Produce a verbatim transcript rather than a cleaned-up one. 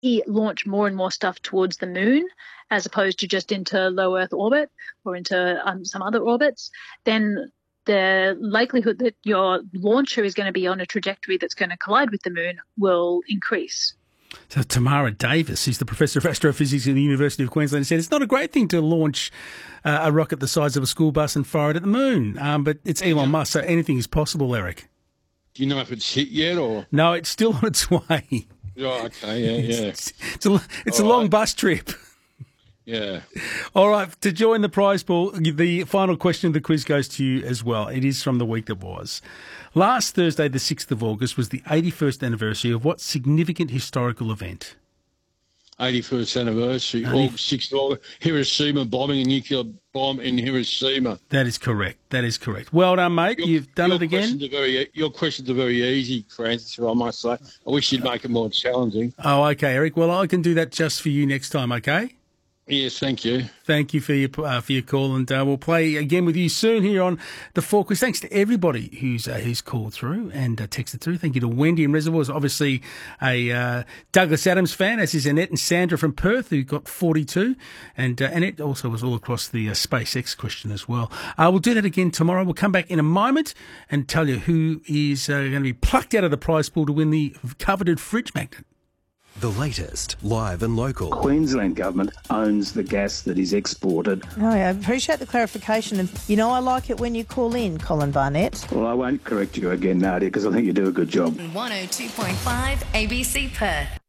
e- launch more and more stuff towards the moon, as opposed to just into low Earth orbit or into um, some other orbits, then the likelihood that your launcher is going to be on a trajectory that's going to collide with the moon will increase. So Tamara Davis, who's the Professor of Astrophysics at the University of Queensland, said it's not a great thing to launch uh, a rocket the size of a school bus and fire it at the moon. Um, but it's Elon Musk, so anything is possible, Eric. Do you know if it's hit yet or? No, it's still on its way. Oh, okay, yeah, yeah. It's, it's a, it's a long right. bus trip. Yeah. All right, to join the prize pool, the final question of the quiz goes to you as well. It is from the week that was. Last Thursday, the sixth of August, was the eighty-first anniversary of what significant historical event? eighty-first anniversary, August sixth of August, Hiroshima bombing, a nuclear bomb in Hiroshima. That is correct. That is correct. Well done, mate. Your, You've done your it again. Questions are very, your questions are very easy, Francis, I must say. I wish you'd make it more challenging. Oh, okay, Eric. Well, I can do that just for you next time, okay? Yes, thank you. Thank you for your uh, for your call, and uh, we'll play again with you soon here on the Four Quiz. Thanks to everybody who's uh, who's called through and uh, texted through. Thank you to Wendy in Reservoirs, obviously a uh, Douglas Adams fan, as is Annette and Sandra from Perth, who got forty-two, and uh, Annette also was all across the uh, SpaceX question as well. Uh, we'll do that again tomorrow. We'll come back in a moment and tell you who is uh, going to be plucked out of the prize pool to win the coveted fridge magnet. The latest, live and local. Queensland Government owns the gas that is exported. Oh, I appreciate the clarification. And, you know, I like it when you call in, Colin Barnett. Well, I won't correct you again, Nadia, because I think you do a good job. one oh two point five A B C Perth.